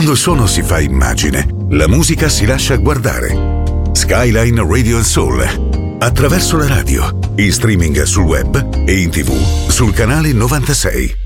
Quando il suono si fa immagine, la musica si lascia guardare. Skyline Radio and Soul. Attraverso la radio, in streaming sul web e in TV sul canale 96.